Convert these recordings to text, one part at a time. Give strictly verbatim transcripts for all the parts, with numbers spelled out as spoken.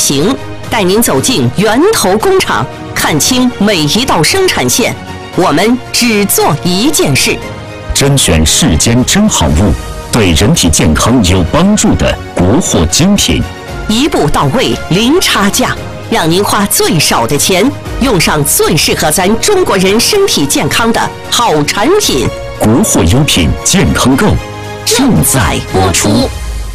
行，带您走进源头工厂，看清每一道生产线。我们只做一件事， 甄选世间真好物，对人体健康有帮助的国货精品， 一步到位，零差价，让您花最少的钱，用上最适合咱中国人身体健康的好产品。 国货优品健康购正在播出。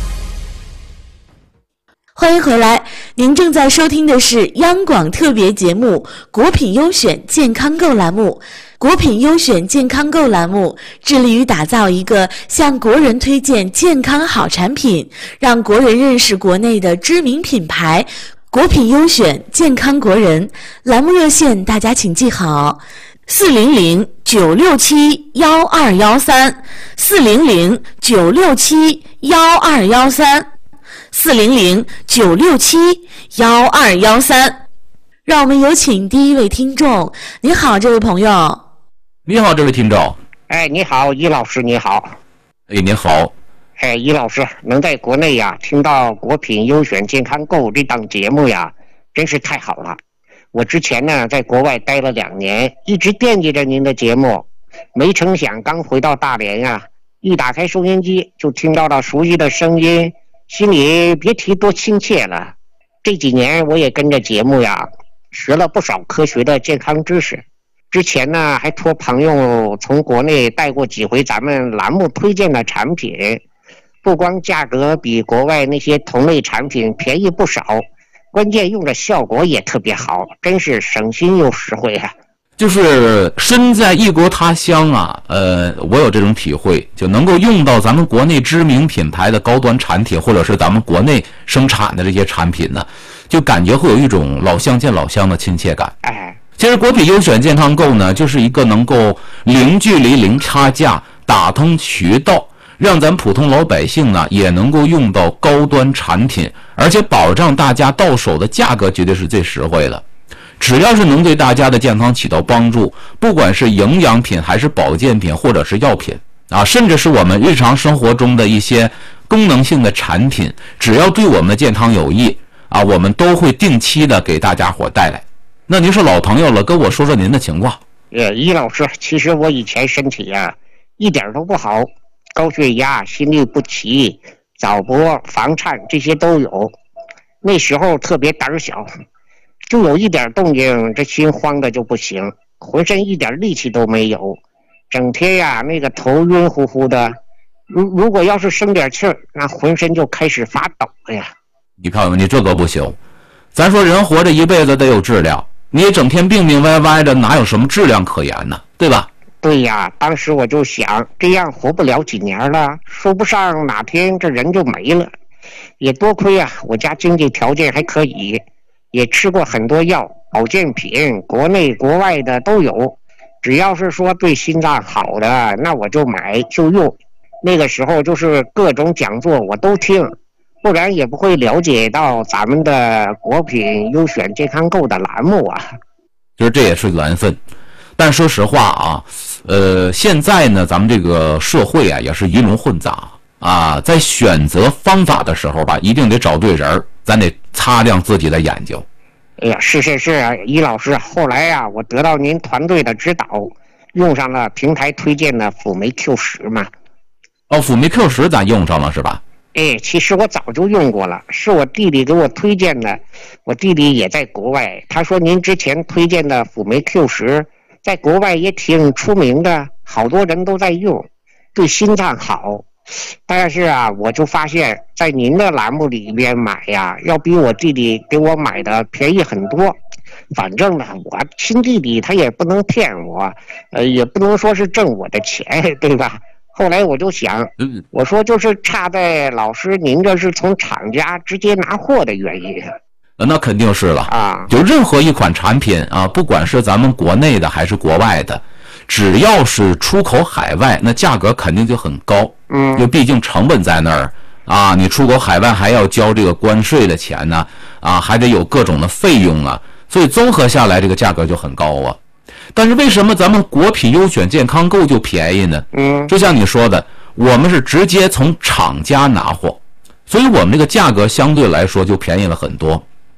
欢迎回来，您正在收听的是央广特别节目国品优选健康购栏目。国品优选健康购栏目致力于打造一个向国人推荐健康好产品，让国人认识国内的知名品牌。国品优选健康国人栏目热线大家请记好，四零零九六七幺二幺三，四零零九六七幺二幺三，四零零九六七幺二幺三。让我们有请第一位听众。你好，这位朋友。 你好，这位听众。 哎，你好，于老师，你好。 哎，你好。 哎，于老师，能在国内呀听到国品优选健康购这档节目呀，真是太好了。我之前呢在国外待了两年，一直惦记着您的节目，没成想刚回到大连呀，一打开收音机就听到了熟悉的声音，心里别提多亲切了。这几年我也跟着节目呀学了不少科学的健康知识，之前呢还托朋友从国内带过几回咱们栏目推荐的产品，不光价格比国外那些同类产品便宜不少，关键用的效果也特别好，真是省心又实惠啊。 就是身在异国他乡啊，呃，我有这种体会，就能够用到咱们国内知名品牌的高端产品，或者是咱们国内生产的这些产品呢，就感觉会有一种老乡见老乡的亲切感。 哎， 其实国品优选健康购呢，就是一个能够零距离、零差价、打通渠道，让咱普通老百姓呢也能够用到高端产品，而且保障大家到手的价格绝对是最实惠的。只要是能对大家的健康起到帮助，不管是营养品还是保健品或者是药品啊，甚至是我们日常生活中的一些功能性的产品，只要对我们的健康有益啊，我们都会定期的给大家伙带来。那您是老朋友了，跟我说说您的情况。 呃，于老师，其实我以前身体啊一点都不好，高血压、心律不齐、早搏、房颤这些都有。那时候特别胆小，就有一点动静，这心慌的就不行，浑身一点力气都没有，整天呀那个头晕乎乎的。如如果要是生点气儿，那浑身就开始发抖了呀。 你看你这个不行，咱说人活着一辈子得有质量，你整天病病歪歪的，哪有什么质量可言呢？对吧？ 对呀，当时我就想，这样活不了几年了，说不上哪天这人就没了。也多亏啊，我家经济条件还可以，也吃过很多药，保健品国内国外的都有，只要是说对心脏好的，那我就买就用。那个时候就是各种讲座我都听，不然也不会了解到咱们的国品优选健康购的栏目啊。 就是这也是缘分。但说实话啊，呃，现在呢，咱们这个社会啊也是鱼龙混杂啊，在选择方法的时候吧，一定得找对人，咱得擦亮自己的眼睛。 哎呀，是是是啊，于老师，后来呀、啊，我得到您团队的指导，用上了平台推荐的辅酶 Q 十嘛。 哦，辅酶 Q 十咱用上了是吧？ 哎，其实我早就用过了，是我弟弟给我推荐的。我弟弟也在国外，他说您之前推荐的辅酶 Q 十在国外也挺出名的，好多人都在用，对心脏好。但是啊，我就发现在您的栏目里边买呀，要比我弟弟给我买的便宜很多。反正呢，我亲弟弟他也不能骗我，呃，也不能说是挣我的钱，对吧？后来我就想，我说就是差在老师您这是从厂家直接拿货的原因。 那肯定是了啊， 就任何一款产品啊，不管是咱们国内的还是国外的，只要是出口海外，那价格肯定就很高。 嗯， 因为毕竟成本在那儿啊，你出口海外还要交这个关税的钱呢，啊，还得有各种的费用啊，所以综合下来这个价格就很高啊。但是为什么咱们国品优选健康购就便宜呢？ 嗯， 就像你说的，我们是直接从厂家拿货，所以我们这个价格相对来说就便宜了很多。